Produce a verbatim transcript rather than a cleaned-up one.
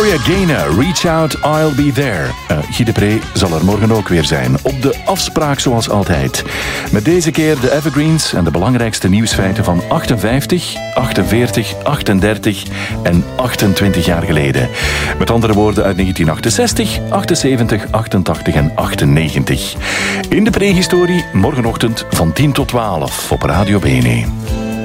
Gloria Gaynor, Reach Out, I'll Be There. Uh, Guy de Pre zal er morgen ook weer zijn. Op de afspraak zoals altijd. Met deze keer de evergreens en de belangrijkste nieuwsfeiten van achtenvijftig, achtenveertig, achtendertig en achtentwintig jaar geleden. Met andere woorden uit negentien achtenzestig, achtenzeventig, achtentachtig en achtennegentig. In de prehistorie morgenochtend van tien tot twaalf op Radio Bene.